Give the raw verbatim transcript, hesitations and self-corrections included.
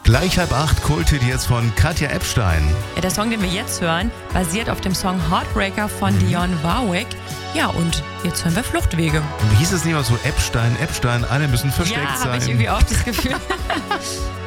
Gleich halb acht, Kulthit jetzt von Katja Epstein. Ja, der Song, den wir jetzt hören, basiert auf dem Song Heartbreaker von Mhm. Dionne Warwick. Ja, und jetzt hören wir Fluchtwege. Und wie hieß es nicht mal so, Epstein, Epstein, alle müssen versteckt Ja, sein. habe ich irgendwie auch das Gefühl.